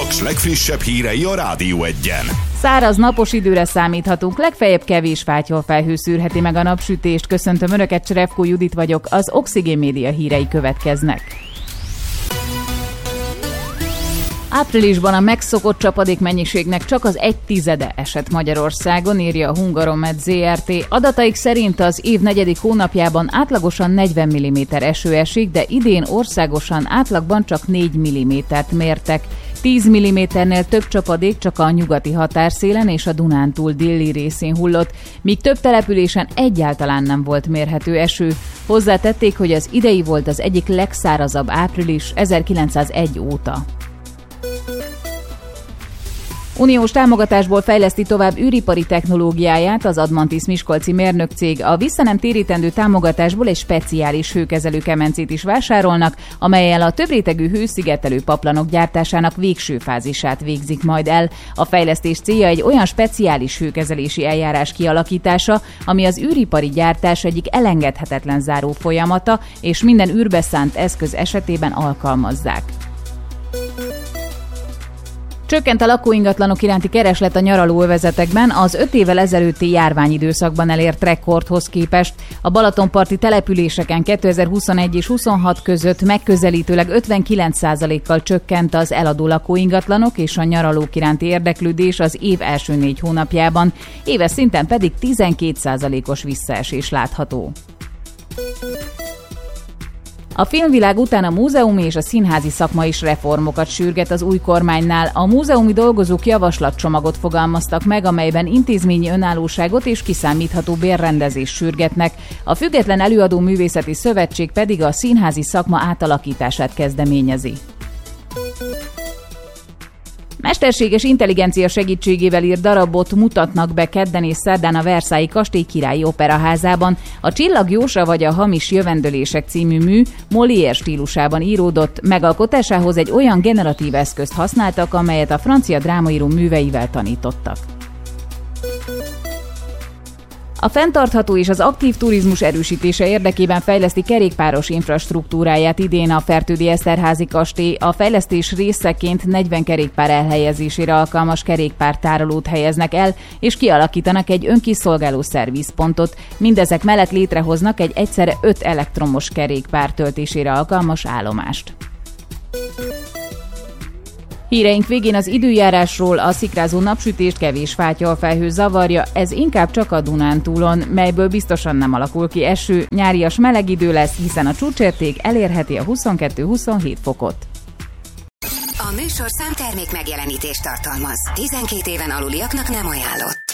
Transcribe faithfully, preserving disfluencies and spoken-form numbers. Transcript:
Paks legfrissebb hírei a Rádió Egyen. Száraz, napos időre számíthatunk, legfeljebb kevés fátyolfelhő szűrheti meg a napsütést. Köszöntöm Önöket, Cserevkó Judit vagyok, az Oxigén Média hírei következnek. Áprilisban a megszokott csapadékmennyiségnek csak az egy tizede esett Magyarországon, írja a Hungaromet zé er té. Adataik szerint az év negyedik hónapjában átlagosan negyven milliméter eső esik, de idén országosan átlagban csak négy millimétert mértek. tíz milliméternél több csapadék csak a nyugati határszélen és a Dunántúl déli részén hullott, míg több településen egyáltalán nem volt mérhető eső. Hozzátették, hogy az idei volt az egyik legszárazabb április ezerkilencszázegy óta. Uniós támogatásból fejleszti tovább űripari technológiáját az Admantis miskolci mérnökcég. A vissza nem térítendő támogatásból egy speciális hőkezelő kemencét is vásárolnak, amellyel a többrétegű hőszigetelő paplanok gyártásának végső fázisát végzik majd el. A fejlesztés célja egy olyan speciális hőkezelési eljárás kialakítása, ami az űripari gyártás egyik elengedhetetlen záró folyamata, és minden űrbe szánt eszköz esetében alkalmazzák. Csökkent a lakóingatlanok iránti kereslet a nyaralóövezetekben az öt évvel ezelőtti járványidőszakban elért rekordhoz képest. A balatonparti településeken kétezer-huszonegy és huszonhat között megközelítőleg ötvenkilenc százalékkal csökkent az eladó lakóingatlanok és a nyaralók iránti érdeklődés az év első négy hónapjában, éves szinten pedig tizenkét százalékos visszaesés látható. A filmvilág után a múzeumi és a színházi szakma is reformokat sürget az új kormánynál. A múzeumi dolgozók javaslatcsomagot fogalmaztak meg, amelyben intézményi önállóságot és kiszámítható bérrendezést sürgetnek. A Független Előadó Művészeti Szövetség pedig a színházi szakma átalakítását kezdeményezi. Mesterséges intelligencia segítségével írt darabot mutatnak be kedden és szerdán a Versailles Kastély Királyi Operaházában. A Csillag Jósa vagy a Hamis jövendőlések című mű Molière stílusában íródott, megalkotásához egy olyan generatív eszközt használtak, amelyet a francia drámaíró műveivel tanítottak. A fenntartható és az aktív turizmus erősítése érdekében fejleszti kerékpáros infrastruktúráját idén a Fertődi Eszterházy kastély. A fejlesztés részeként negyven kerékpár elhelyezésére alkalmas kerékpártárolót helyeznek el, és kialakítanak egy önkiszolgáló szervizpontot. Mindezek mellett létrehoznak egy egyszerre öt elektromos kerékpár töltésére alkalmas állomást. Híreink végén az időjárásról: a szikrázó napsütést kevés fátyolfelhő zavarja, ez inkább csak a Dunántúlon, melyből biztosan nem alakul ki eső. Nyárias meleg idő lesz, hiszen a csúcsérték elérheti a huszonkettő-huszonhét fokot. A műsorszám termék megjelenítést tartalmaz. tizenkét éven aluliaknak nem ajánlott.